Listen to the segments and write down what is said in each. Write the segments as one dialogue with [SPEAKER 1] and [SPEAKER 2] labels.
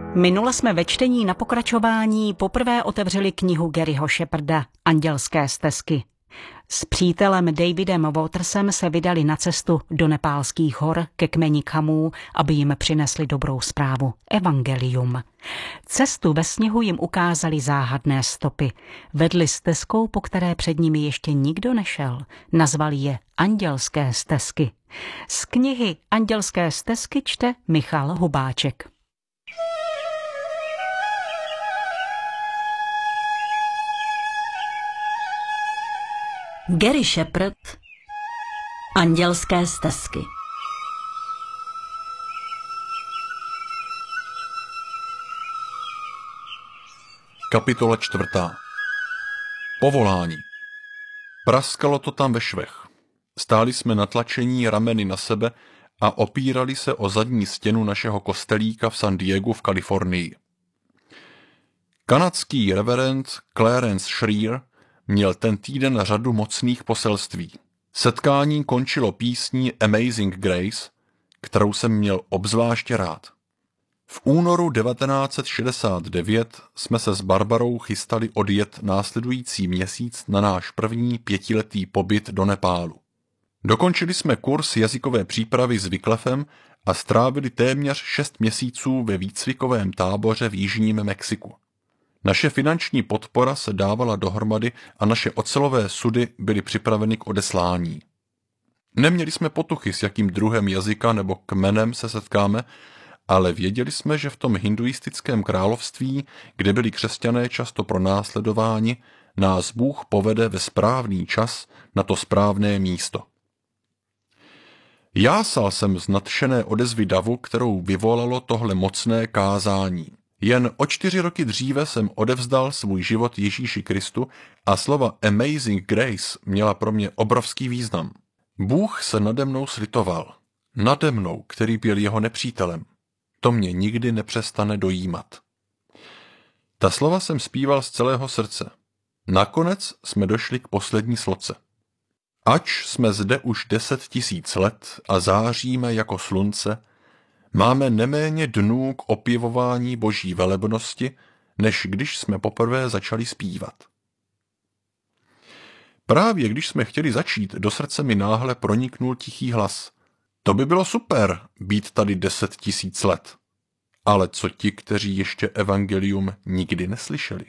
[SPEAKER 1] Minule jsme ve čtení na pokračování poprvé otevřeli knihu Garyho Sheparda Andělské stezky. S přítelem Davidem Watersem se vydali na cestu do nepálských hor ke kmeni Kamů, aby jim přinesli dobrou zprávu, evangelium. Cestu ve sněhu jim ukázali záhadné stopy. Vedli stezkou, po které před nimi ještě nikdo nešel. Nazvali je Andělské stezky. Z knihy Andělské stezky čte Michal Hubáček.
[SPEAKER 2] Gary Shepard, Andělské stezky.
[SPEAKER 3] Kapitola 4. Povolání. Praskalo to tam ve švech. Stáli jsme natlačení rameny na sebe a opírali se o zadní stěnu našeho kostelíka v San Diegu v Kalifornii. Kanadský reverend Clarence Schreer měl ten týden řadu mocných poselství. Setkání končilo písní Amazing Grace, kterou jsem měl obzvláště rád. V únoru 1969 jsme se s Barbarou chystali odjet následující měsíc na náš první 5letý pobyt do Nepálu. Dokončili jsme kurz jazykové přípravy s Wyclifem a strávili téměř 6 měsíců ve výcvikovém táboře v jižním Mexiku. Naše finanční podpora se dávala dohromady a naše ocelové sudy byly připraveny k odeslání. Neměli jsme potuchy, s jakým druhem jazyka nebo kmenem se setkáme, ale věděli jsme, že v tom hinduistickém království, kde byli křesťané často pronásledováni, nás Bůh povede ve správný čas na to správné místo. Jásal jsem z nadšené odezvy davu, kterou vyvolalo tohle mocné kázání. Jen o 4 roky dříve jsem odevzdal svůj život Ježíši Kristu a slova Amazing Grace měla pro mě obrovský význam. Bůh se nade mnou slitoval. Nade mnou, který byl jeho nepřítelem. To mě nikdy nepřestane dojímat. Ta slova jsem zpíval z celého srdce. Nakonec jsme došli k poslední sloce. Ač jsme zde už 10 000 let a záříme jako slunce, máme neméně dnů k opěvování boží velebnosti, než když jsme poprvé začali zpívat. Právě když jsme chtěli začít, do srdce mi náhle proniknul tichý hlas. To by bylo super, být tady 10 000 let. Ale co ti, kteří ještě evangelium nikdy neslyšeli?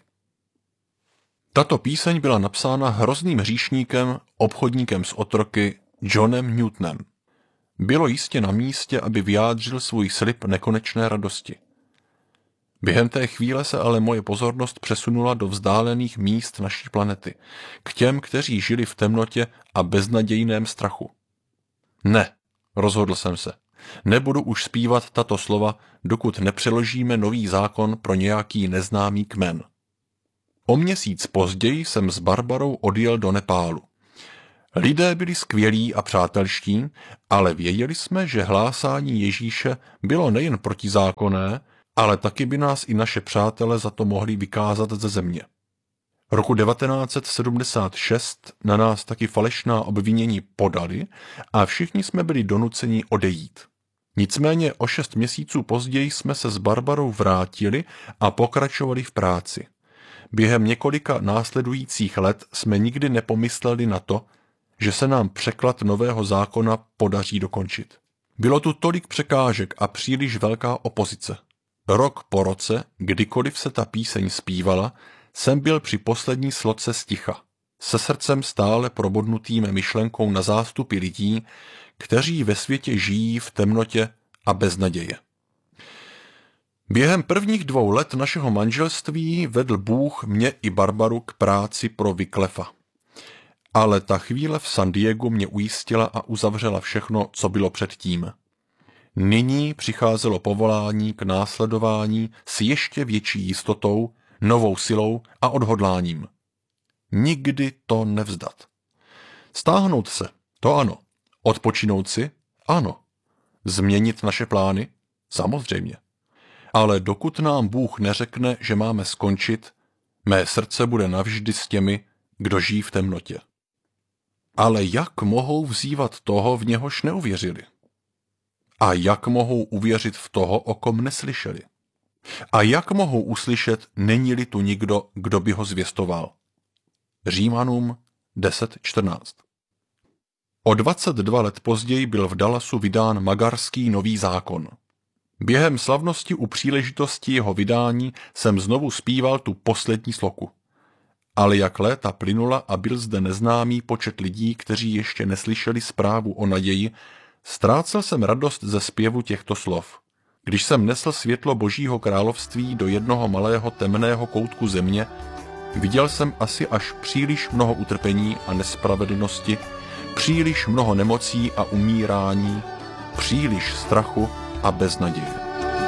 [SPEAKER 3] Tato píseň byla napsána hrozným hříšníkem, obchodníkem s otroky, Johnem Newtonem. Bylo jistě na místě, aby vyjádřil svůj slib nekonečné radosti. Během té chvíle se ale moje pozornost přesunula do vzdálených míst naší planety, k těm, kteří žili v temnotě a beznadějném strachu. Ne, rozhodl jsem se, nebudu už zpívat tato slova, dokud nepřeložíme nový zákon pro nějaký neznámý kmen. O měsíc později jsem s Barbarou odjel do Nepálu. Lidé byli skvělí a přátelští, ale věděli jsme, že hlásání Ježíše bylo nejen protizákonné, ale taky by nás i naše přátelé za to mohli vykázat ze země. Roku 1976 na nás taky falešná obvinění podali a všichni jsme byli donuceni odejít. Nicméně o 6 měsíců později jsme se s Barbarou vrátili a pokračovali v práci. Během několika následujících let jsme nikdy nepomysleli na to, že se nám překlad nového zákona podaří dokončit. Bylo tu tolik překážek a příliš velká opozice. Rok po roce, kdykoliv se ta píseň zpívala, jsem byl při poslední sloce sticha, se srdcem stále probodnutým myšlenkou na zástupy lidí, kteří ve světě žijí v temnotě a bez naděje. Během prvních 2 let našeho manželství vedl Bůh mě i Barbaru k práci pro Wyclifa. Ale ta chvíle v San Diegu mě ujistila a uzavřela všechno, co bylo předtím. Nyní přicházelo povolání k následování s ještě větší jistotou, novou silou a odhodláním. Nikdy to nevzdat. Stáhnout se, to ano. Odpočinout si, ano. Změnit naše plány, samozřejmě. Ale dokud nám Bůh neřekne, že máme skončit, mé srdce bude navždy s těmi, kdo žijí v temnotě. Ale jak mohou vzývat toho, v něhož neuvěřili? A jak mohou uvěřit v toho, o kom neslyšeli? A jak mohou uslyšet, není-li tu nikdo, kdo by ho zvěstoval? Římanům 10.14. O 22 let později byl v Dallasu vydán Magarský nový zákon. Během slavnosti u příležitosti jeho vydání jsem znovu zpíval tu poslední sloku. Ale jak léta plynula a byl zde neznámý počet lidí, kteří ještě neslyšeli zprávu o naději, ztrácel jsem radost ze zpěvu těchto slov. Když jsem nesl světlo Božího království do jednoho malého temného koutku země, viděl jsem asi až příliš mnoho utrpení a nespravedlnosti, příliš mnoho nemocí a umírání, příliš strachu a beznaděje.